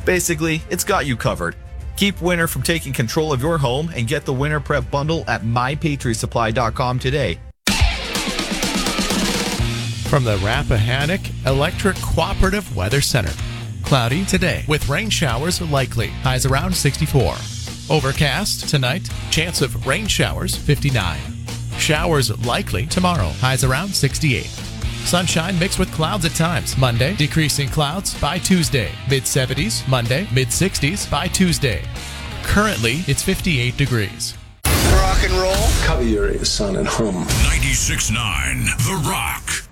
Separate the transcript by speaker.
Speaker 1: Basically, it's got you covered. Keep winter from taking control of your home and get the Winter Prep Bundle at mypatriotsupply.com today.
Speaker 2: From the Rappahannock Electric Cooperative Weather Center. Cloudy today with rain showers likely. Highs around 64. Overcast tonight. Chance of rain showers 59. Showers likely tomorrow. Highs around 68. Sunshine mixed with clouds at times. Monday, decreasing clouds by Tuesday. Mid-70s. Monday, mid-60s by Tuesday. Currently, it's 58 degrees.
Speaker 3: Rock and roll.
Speaker 4: Cover your ears, son, and hum.
Speaker 5: 96.9 The Rock.